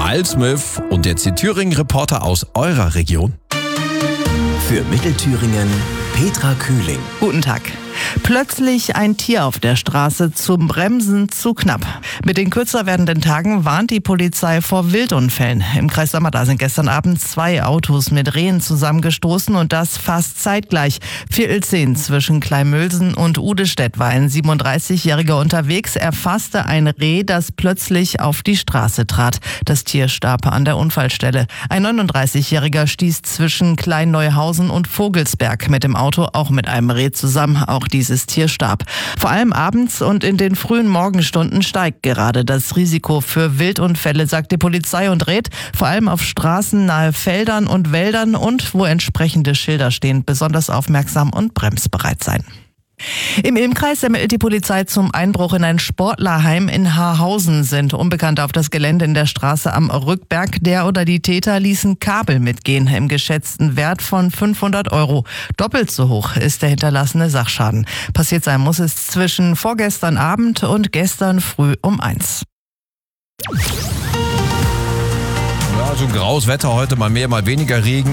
Alsmöw und jetzt die Thüringen-Reporter aus eurer Region. Für Mittelthüringen Petra Kühling. Guten Tag. Plötzlich ein Tier auf der Straße, zum Bremsen zu knapp. Mit den kürzer werdenden Tagen warnt die Polizei vor Wildunfällen. Im Kreis Sömmerda sind gestern Abend 2 Autos mit Rehen zusammengestoßen und das fast zeitgleich. 4:10 zwischen Kleinmülsen und Udestedt war ein 37-Jähriger unterwegs. Er fasste ein Reh, das plötzlich auf die Straße trat. Das Tier starb an der Unfallstelle. Ein 39-Jähriger stieß zwischen Kleinneuhausen und Vogelsberg mit dem Auto auch mit einem Reh zusammen. Auch dieses Tier starb. Vor allem abends und in den frühen Morgenstunden steigt gerade das Risiko für Wildunfälle, sagt die Polizei und rät, vor allem auf Straßen nahe Feldern und Wäldern und wo entsprechende Schilder stehen, besonders aufmerksam und bremsbereit sein. Im Ilmkreis ermittelt die Polizei zum Einbruch in ein Sportlerheim in Haarhausen. Sind Unbekannte auf das Gelände in der Straße am Rückberg. Der oder die Täter ließen Kabel mitgehen im geschätzten Wert von 500 €. Doppelt so hoch ist der hinterlassene Sachschaden. Passiert sein muss es zwischen vorgestern Abend und gestern früh um 1. Ja, so ein graues Wetter heute, mal mehr, mal weniger Regen.